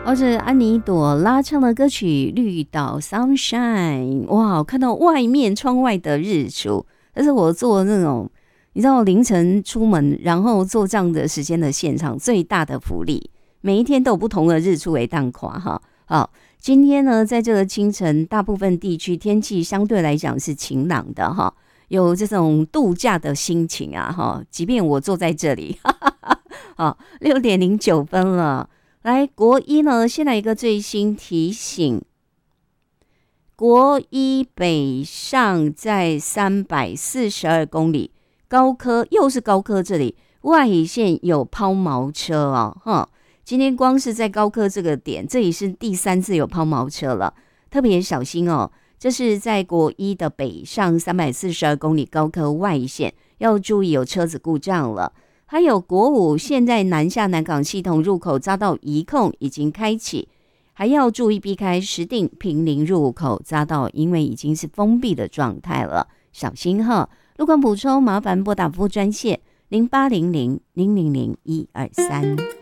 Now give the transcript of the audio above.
或者安妮朵拉唱的歌曲《绿岛 Sunshine》，哇，看到外面窗外的日出，但是我做那种你知道凌晨出门，然后做这样的时间的现场，最大的福利，每一天都有不同的日出为当夸哈。好，今天呢，在这个清晨，大部分地区天气相对来讲是晴朗的哈，有这种度假的心情啊哈。即便我坐在这里，哈哈哈，好，6:09了。来，国一呢，先来一个最新提醒。国一北上在342公里，高科又是高科，这里外线有抛锚车哦，哈。今天光是在高科这个点，这里是第3次有抛锚车了，特别小心哦。这是在国一的北上342公里高科外线，要注意有车子故障了。还有国五现在南下南港系统入口匝道移控已经开启，还要注意避开石碇坪林入口匝道，因为已经是封闭的状态了，小心哈。路况补充麻烦拨打服务专线0800000123。